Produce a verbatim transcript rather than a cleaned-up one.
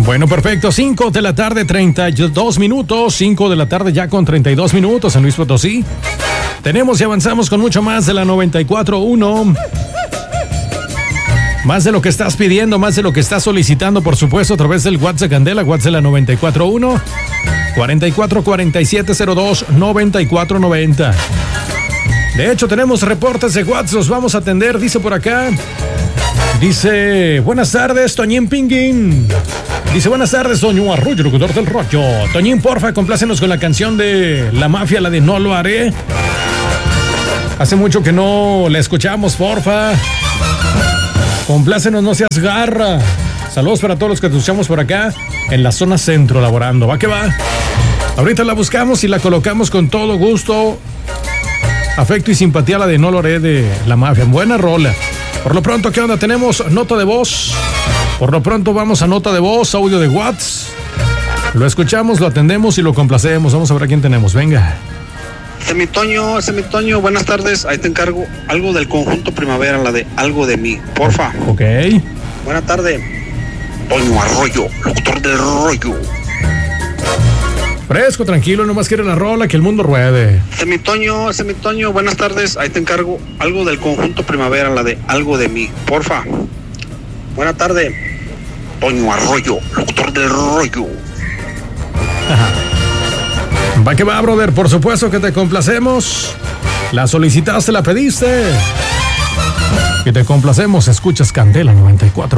Bueno, perfecto. cinco de la tarde, treinta y dos minutos. cinco de la tarde ya con treinta y dos minutos en Luis Potosí. Tenemos y avanzamos con mucho más de la noventa y cuatro punto uno. Más de lo que estás pidiendo, más de lo que estás solicitando, por supuesto, a través del WhatsApp Candela, WhatsApp de la noventa y cuatro punto uno, cuarenta y cuatro cuarenta y siete cero dos noventa y cuatro noventa. De hecho, tenemos reportes de WhatsApp, los vamos a atender, dice por acá. Dice, buenas tardes, Toñín Pinguín. Dice, buenas tardes, Toño Arroyo, locutor del rollo. Toñín, porfa, complácenos con la canción de La Mafia, la de No Lo Haré. Hace mucho que no la escuchamos, porfa. Complácenos, no seas garra. Saludos para todos los que te escuchamos por acá en la zona centro laborando. Va que va. Ahorita la buscamos y la colocamos con todo gusto. Afecto y simpatía, la de No Lo Haré de La Mafia. Buena rola. Por lo pronto, ¿qué onda? Tenemos nota de voz. Por lo pronto vamos a nota de voz, audio de WhatsApp. Lo escuchamos, lo atendemos y lo complacemos. Vamos a ver a quién tenemos. Venga. Semi Toño, Semi Toño, buenas tardes. Ahí te encargo algo del conjunto Primavera, la de Algo de Mí, porfa. Ok. Buena tarde. Toño Arroyo, locutor del rollo. Fresco, tranquilo, nomás quiere la rola, que el mundo ruede. Semi Toño, Semi Toño, buenas tardes. Ahí te encargo algo del conjunto Primavera, la de Algo de Mí, porfa. Buena tarde. Toño Arroyo, locutor del rollo. Ajá. Va que va, brother, por supuesto que te complacemos. La solicitaste, la pediste. Y te complacemos, escuchas Candela noventa y cuatro.